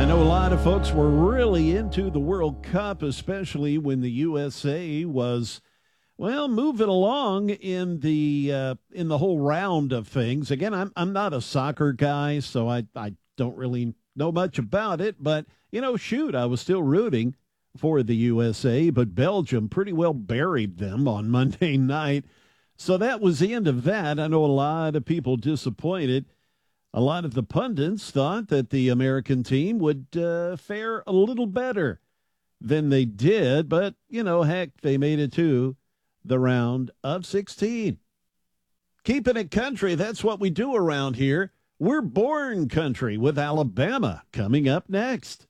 I know a lot of folks were really into the World Cup, especially when the USA was, well, moving along in the whole round of things. Again, I'm not a soccer guy, so I don't really know much about it. But, shoot, I was still rooting for the USA, but Belgium pretty well buried them on Monday night. So that was the end of that. I know a lot of people disappointed. A lot of the pundits thought that the American team would fare a little better than they did, but, heck, they made it to the round of 16. Keeping it country, that's what we do around here. We're born country with Alabama coming up next.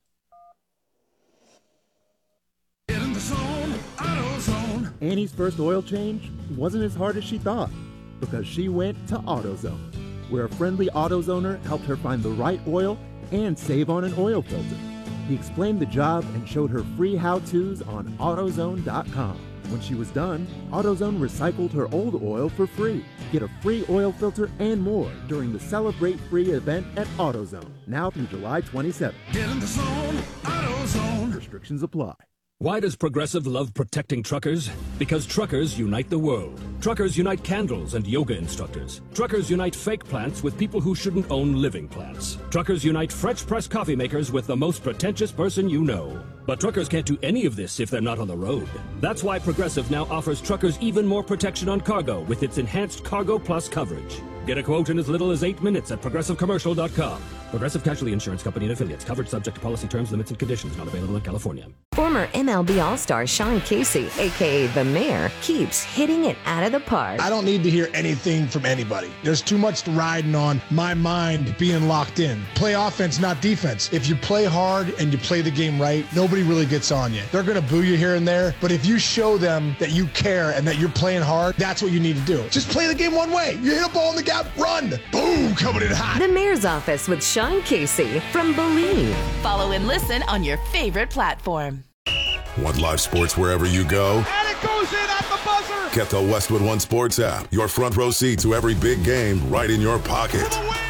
Get in the zone, AutoZone. Annie's first oil change wasn't as hard as she thought because she went to AutoZone, where a friendly AutoZoner helped her find the right oil and save on an oil filter. He explained the job and showed her free how-tos on AutoZone.com. When she was done, AutoZone recycled her old oil for free. Get a free oil filter and more during the Celebrate Free event at AutoZone, now through July 27th. Get in the zone, AutoZone. Restrictions apply. Why does Progressive love protecting truckers? Because truckers unite the world. Truckers unite candles and yoga instructors. Truckers unite fake plants with people who shouldn't own living plants. Truckers unite French press coffee makers with the most pretentious person you know. But truckers can't do any of this if they're not on the road. That's why Progressive now offers truckers even more protection on cargo with its enhanced Cargo Plus coverage. Get a quote in as little as 8 minutes at ProgressiveCommercial.com. Progressive Casualty Insurance Company and Affiliates. Coverage subject to policy terms, limits, and conditions. Not available in California. Former MLB All-Star Sean Casey, a.k.a. The Mayor, keeps hitting it out of the park. I don't need to hear anything from anybody. There's too much riding on my mind being locked in. Play offense, not defense. If you play hard and you play the game right, nobody really gets on you. They're going to boo you here and there, but if you show them that you care and that you're playing hard, that's what you need to do. Just play the game one way. You hit a ball in the gap, run. Boom, coming in hot. The Mayor's Office with Sean Casey from Believe. Follow and listen on your favorite platform. Want live sports wherever you go? And it goes in at the buzzer. Get the Westwood One Sports app. Your front row seat to every big game right in your pocket. For the win.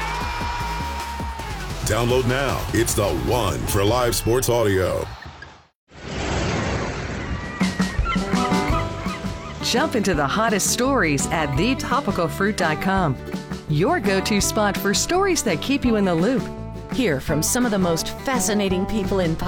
Download now. It's the one for live sports audio. Jump into the hottest stories at thetopicalfruit.com. Your go-to spot for stories that keep you in the loop. Hear from some of the most fascinating people in